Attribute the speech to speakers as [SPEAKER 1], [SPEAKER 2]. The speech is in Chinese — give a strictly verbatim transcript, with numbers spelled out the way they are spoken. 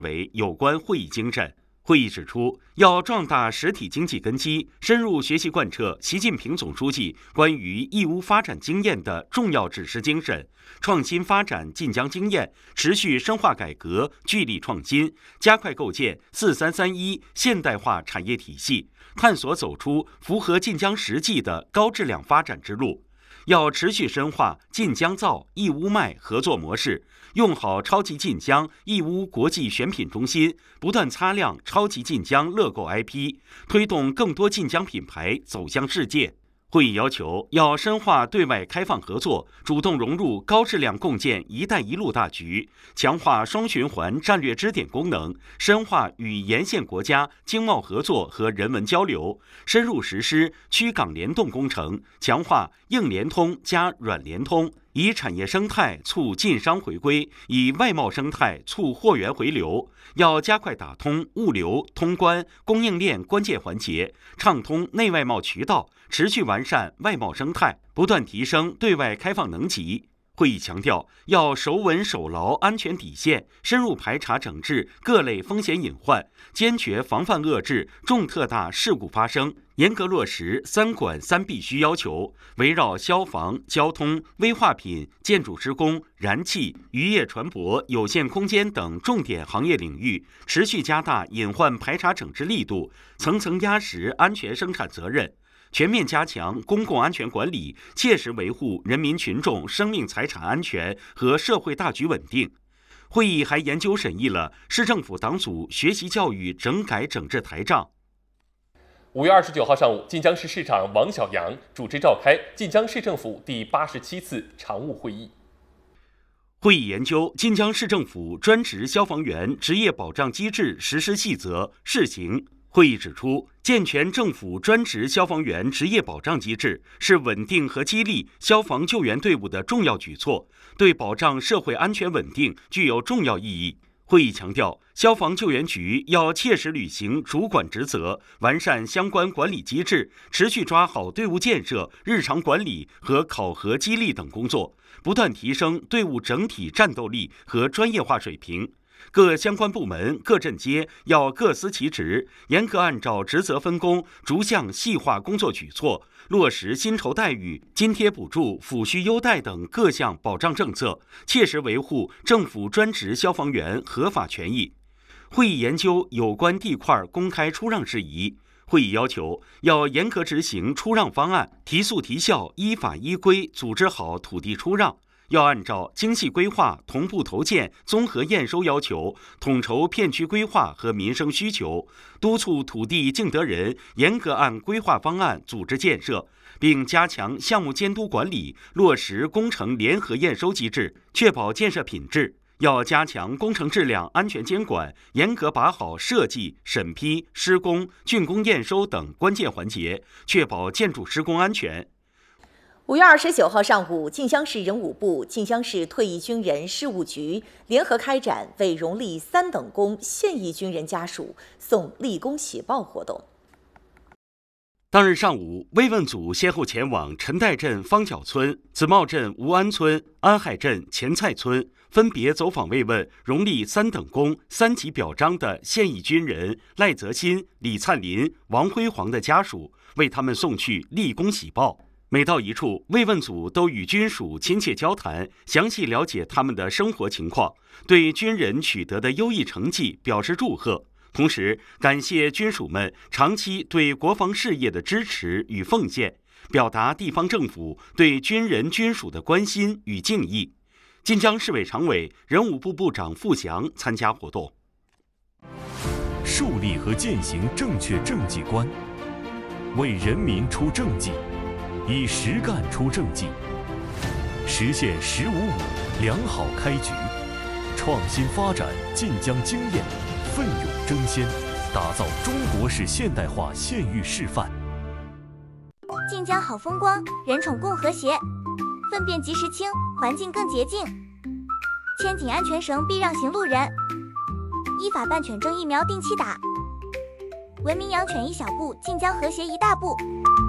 [SPEAKER 1] 为有关会议精神。会议指出，要壮大实体经济根基，深入学习贯彻习近平总书记关于义乌发展经验的重要指示精神，创新发展晋江经验，持续深化改革，聚力创新，加快构建“四三三一”现代化产业体系，探索走出符合晋江实际的高质量发展之路。要持续深化晋江造、义乌卖合作模式，用好超级晋江、义乌国际选品中心，不断擦亮超级晋江乐购 I P， 推动更多晋江品牌走向世界。会议要求要深化对外开放合作，主动融入高质量共建“一带一路”大局，强化双循环战略支点功能，深化与沿线国家经贸合作和人文交流，深入实施区港联动工程，强化硬联通加软联通，以产业生态促晋商回归，以外贸生态促货源回流。要加快打通物流、通关、供应链关键环节，畅通内外贸渠道，持续完善外贸生态，不断提升对外开放能级。会议强调，要守稳守牢安全底线，深入排查整治各类风险隐患，坚决防范遏制重特大事故发生，严格落实三管三必须要求，围绕消防、交通、危化品、建筑施工、燃气、渔业船舶有限空间等重点行业领域，持续加大隐患排查整治力度，层层压实安全生产责任。全面加强公共安全管理，切实维护人民群众生命财产安全和社会大局稳定。会议还研究审议了市政府党组学习教育整改整治台账。
[SPEAKER 2] 五月二十九号上午，晋江市市长王小杨主持召开晋江市政府第八十七次常务会议。
[SPEAKER 1] 会议研究晋江市政府专职消防员职业保障机制实施细则试行。会议指出，健全政府专职消防员职业保障机制是稳定和激励消防救援队伍的重要举措，对保障社会安全稳定具有重要意义。会议强调，消防救援局要切实履行主管职责，完善相关管理机制，持续抓好队伍建设、日常管理和考核激励等工作，不断提升队伍整体战斗力和专业化水平。各相关部门、各镇街要各司其职，严格按照职责分工，逐项细化工作举措，落实薪酬待遇、津贴补助、抚恤优待等各项保障政策，切实维护政府专职消防员合法权益。会议研究有关地块公开出让事宜。会议要求要严格执行出让方案，提速提效，依法依规组织好土地出让。要按照精细规划、同步投建、综合验收要求，统筹片区规划和民生需求，督促土地竞得人严格按规划方案组织建设，并加强项目监督管理，落实工程联合验收机制，确保建设品质。要加强工程质量安全监管，严格把好设计、审批、施工、竣工验收等关键环节，确保建筑施工安全。
[SPEAKER 3] 五月二十九号上午，晋江市人武部、晋江市退役军人事务局联合开展为荣立三等功现役军人家属送立功喜报活动。
[SPEAKER 1] 当日上午，慰问组先后前往陈岱镇方角村、子茂镇吴安村、安海镇前蔡村，分别走访慰问荣立三等功、三级表彰的现役军人赖泽新、李灿林、王辉煌的家属，为他们送去立功喜报。每到一处，慰问组都与军属亲切交谈，详细了解他们的生活情况，对军人取得的优异成绩表示祝贺，同时感谢军属们长期对国防事业的支持与奉献，表达地方政府对军人军属的关心与敬意。晋江市委常委、人武部部长傅祥参加活动。
[SPEAKER 4] 树立和践行正确政绩观，为人民出政绩，以实干出政绩，实现“十五五”良好开局，创新发展晋江经验，奋勇争先，打造中国式现代化县域示范。
[SPEAKER 5] 晋江好风光，人宠共和谐，粪便及时清，环境更洁净。牵紧安全绳，避让行路人。依法办犬证疫苗定期打。文明养犬一小步，晋江和谐一大步。